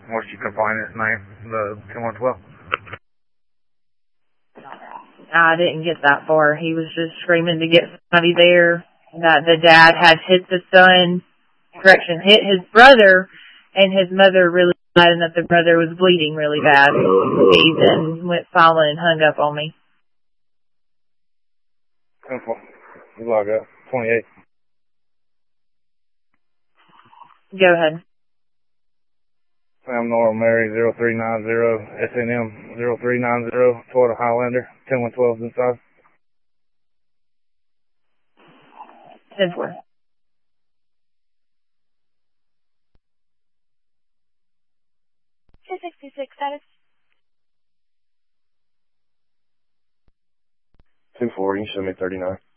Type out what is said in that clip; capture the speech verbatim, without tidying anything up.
What's you find his name? The ten one twelve. I didn't get that far. He was just screaming to get somebody there. That the dad had hit the son, correction, hit his brother, and his mother really bad, and that the brother was bleeding really bad. He then went silent and hung up on me. Simple. You log up. twenty-eight. Go ahead. Sam Nora Mary zero three nine zero, S N M zero three nine zero, Toyota Highlander, ten one twelve inside. ten four. two sixty-six status. two four, you can show me thirty-nine.